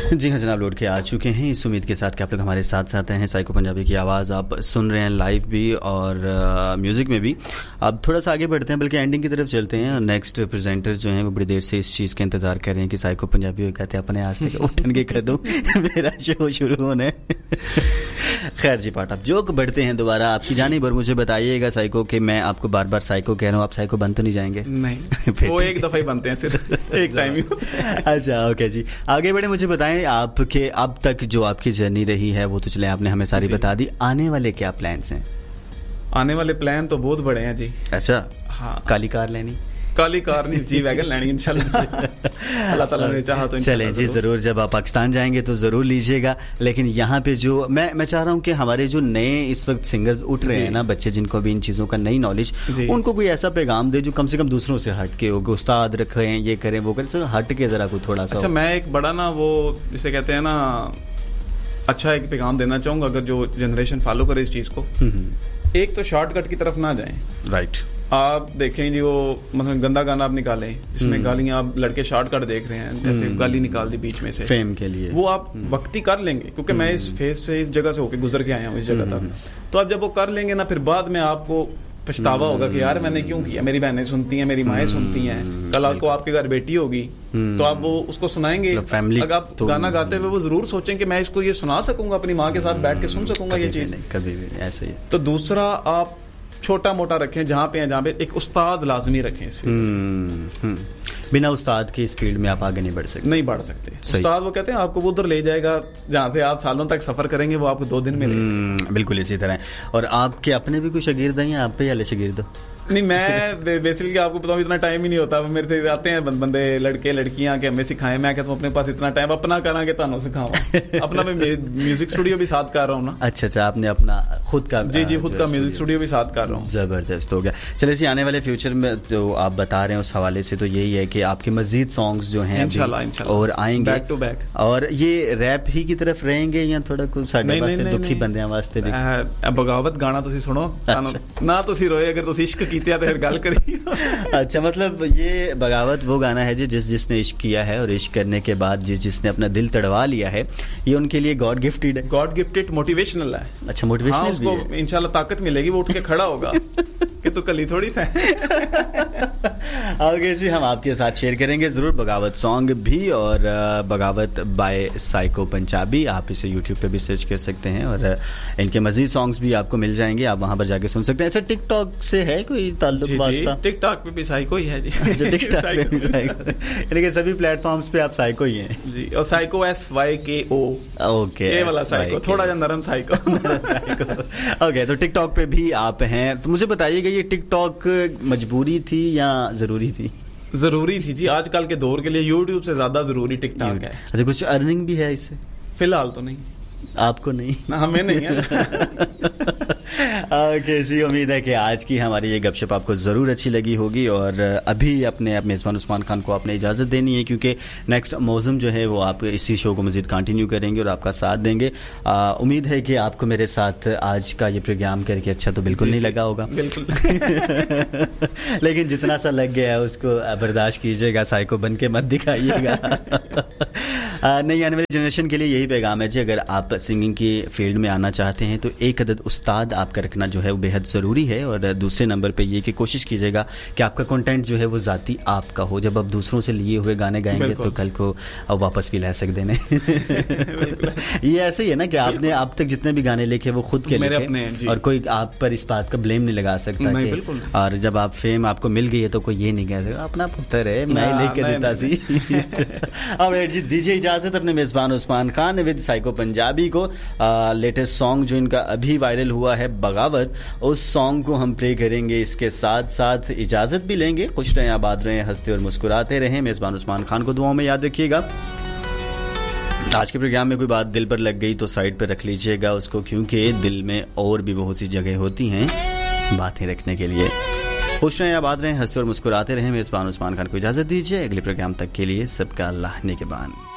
जी हाँ जनाब, लौट के आ चुके हैं इस उम्मीद के साथ कि आप लोग हमारे साथ साथ हैं। साइको पंजाबी की आवाज़ आप सुन रहे हैं लाइव भी और म्यूज़िक में भी। अब थोड़ा सा आगे बढ़ते हैं, बल्कि एंडिंग की तरफ चलते हैं। नेक्स्ट प्रेजेंटर जो हैं वो बड़ी देर से इस चीज़ का इंतज़ार कर रहे हैं कि साइको पंजाबी हो कहते हैं अपने आज से उठन के कर दूँ मेरा शो शुरू होने। खैर जी पाठ, आप जोक बढ़ते हैं दोबारा आपकी जानिब और मुझे बताइएगा साइको कि मैं आपको बार बार साइको कह रहा हूँ, आप साइको बन तो नहीं जाएंगे? नहीं वो एक दफ़ा ही बनते हैं सिर्फ एक टाइम ही। अच्छा ओके जी, आगे बढ़े। मुझे बताएं आपके अब तक जो आपकी जर्नी रही है वो तो चले आपने हमें सारी बता दी, आने वाले क्या प्लान्स हैं? आने वाले प्लान तो बहुत बड़े हैं जी। अच्छा हाँ, काली कार लेनी? काली कार नहीं, जी वैगन लेनी इंशाल्लाह। अल्लाह ताला ने चाहा तो चलें जी ज़रूर, जब आप पाकिस्तान जाएंगे तो ज़रूर लीजिएगा। लेकिन यहाँ पे जो मैं चाह रहा हूँ कि हमारे जो नए इस वक्त सिंगर्स उठ रहे हैं ना, बच्चे जिनको भी इन चीज़ों का नई नॉलेज, उनको कोई ऐसा पैगाम दे जो कम से कम दूसरों से हट के हो, उस्ताद रखे हैं ये करें वो करें, चलो हट के ज़रा को थोड़ा सा। अच्छा, मैं एक बड़ा ना वो जिसे कहते हैं ना अच्छा एक पैगाम देना चाहूँगा, अगर जो जनरेशन फॉलो करे इस चीज़ को। एक तो शॉर्टकट की तरफ ना जाएं। राइट, आप देखें जी वो मतलब गंदा गाना आप निकालें जिसमें गालियां, आप लड़के शॉर्टकट देख रहे हैं, जैसे गाली निकाल दी बीच में से फेम के लिए, वो आप वक्ती कर लेंगे क्योंकि मैं इस फेज से इस जगह से होके गुजर के आया हूँ इस जगह तक। तो आप जब वो कर लेंगे ना, फिर बाद में आपको पछतावा होगा कि यार मैंने क्यों किया। मेरी बहनें सुनती हैं, मेरी माएँ सुनती हैं, कल को आपके घर बेटी होगी तो आप वो उसको सुनाएंगे। अगर आप गाना गाते हुए वो जरूर सोचें कि मैं इसको ये सुना सकूंगा, अपनी माँ के साथ बैठ के सुन सकूंगा ये चीज, कभी भी ऐसे ही। तो दूसरा आप छोटा मोटा रखें, जहाँ पे एक उस्ताद लाजमी रखें इस फील्ड। बिना उस्ताद के इस फील्ड में आप आगे नहीं बढ़ सकते। उस्ताद वो कहते हैं आपको वो उधर ले जाएगा जहाँ से आप सालों तक सफर करेंगे, वो आपको 2 दिन में ले। बिल्कुल इसी तरह। और आपके अपने भी कोई शागिर्द हैं या आप पे शागिर्द? नहीं, मैं बेसिकली आपको बताऊं इतना टाइम ही नहीं होता। मेरे से आते हैं बंदे लड़के लड़कियां के हमें सिखाएं, मैं कहता हूँ अपने पास इतना टाइम अपना करांगे तानों सिखाऊं। अपना मैं म्यूजिक स्टूडियो भी साथ कर रहा हूँ ना। अच्छा, आपने अपना खुद का? जी खुद का म्यूजिक स्टूडियो भी साथ कर रहा हूँ। जबरदस्त हो गया। चलिए जी, आने वाले फ्यूचर में जो आप बता रहे हैं उस हवाले से तो यही है कि आपके मजीद सॉन्ग्स जो हैं इंशाल्लाह और आएंगे बैक टू बैक। और ये रैप ही की तरफ रहेंगे या थोड़ा कुछ साढ़े वास्ते दुखी बंदे वास्ते भी? बगावत गाना तुसी सुनो ना, तुसी रोए अगर तुसी इश्क कीतिया तो फिर गल करी। अच्छा, मतलब ये बगावत वो गाना है जी जिसने इश्क किया है और इश्क करने के बाद जिसने अपना दिल तड़वा लिया है, ये उनके लिए गॉड गिफ्टेड है। गॉड गिफ्टेड मोटिवेशनल है। अच्छा, मोटिवेशनल भी है। उसको इंशाल्लाह ताकत मिलेगी, वो उठ के खड़ा होगा कि तू कली थोड़ी था। आगे जी हम आपके साथ शेयर करेंगे जरूर बगावत सॉन्ग भी, और बगावत बाय साइको पंजाबी, आप इसे यूट्यूब पे भी सर्च कर सकते हैं और इनके मजीद सॉन्ग्स भी आपको मिल जाएंगे, आप वहां पर जाके सुन सकते हैं। ऐसा टिकटॉक से है कोई ताल्लुक वास्ता? टिकटॉक पे भी साइको ही है जी। टिकटॉक पे भी साइको, यानी कि सभी प्लेटफॉर्म्स पे आप साइको ही हैं जी। और साइको SYKO, ओके, ये वाला साइको, थोड़ा नरम साइको। ओके, तो टिकटॉक पे भी आप हैं। तो मुझे बताइएगा ये टिकटॉक मजबूरी थी या जरूरी थी? जरूरी थी जी, आजकल के दौर के लिए यूट्यूब से ज्यादा जरूरी टिकटॉक है। अच्छा, कुछ अर्निंग भी है इससे? फिलहाल तो नहीं। आपको नहीं? ना, हमें नहीं है। ओके जी, उम्मीद है कि आज की हमारी ये गपशप आपको ज़रूर अच्छी लगी होगी और अभी अपने मेज़बान उस्मान खान को आपने इजाज़त देनी है क्योंकि नेक्स्ट मौसम जो है वो आप इसी शो को मज़ीद कंटिन्यू करेंगे और आपका साथ देंगे। उम्मीद है कि आपको मेरे साथ आज का ये प्रोग्राम करके अच्छा तो बिल्कुल नहीं लगा होगा, बिल्कुल। लेकिन जितना सा लग गया है उसको बर्दाश्त कीजिएगा, साइको बन के मत दिखाइएगा। नहीं, आने वाली जनरेशन के लिए यही पैगाम है जी, अगर आप सिंगिंग की फील्ड में आना चाहते हैं तो एक अदद उस्ताद आपका रखना जो है वो बेहद ज़रूरी है। और दूसरे नंबर पे ये कि कोशिश कीजिएगा कि आपका कंटेंट जो है वो ज़ाती आपका हो। जब आप दूसरों से लिए हुए गाने गाएंगे तो कल को अब वापस भी ला सकते हैं। ये ऐसे ही है ना कि आपने अब तक जितने भी गाने लिखे वो खुद के लिखे और कोई आप पर इस बात का ब्लेम नहीं लगा सकता। और जब आप फेम आपको मिल गई है तो कोई ये नहीं कह सकता अपना पुत्र है मैं लेके देता सी। और जी दीजिए इजाजत अपने मेजबान उस्मान खान विद साइको पंजाबी को। लेटेस्ट सॉन्ग जो इनका अभी वायरल हुआ है बगावत, उस सॉन्ग को हम प्ले करेंगे, इसके साथ साथ इजाजत भी लेंगे। खुश रहें, आबाद रहें, हंसते और मुस्कुराते रहें। मेजबान उस्मान खान को दुआओं में याद रखिएगा। आज के प्रोग्राम में कोई बात दिल पर लग गई तो साइड पर रख लीजिएगा उसको, क्योंकि दिल में और भी बहुत सी जगह होती हैं बातें रखने के लिए। खुश रहें, आबाद रहें, हंसते और मुस्कुराते रहें। मेजबान उस्मान खान को इजाजत दीजिए। अगले प्रोग्राम तक के लिए सबका अल्लाह निगहबान।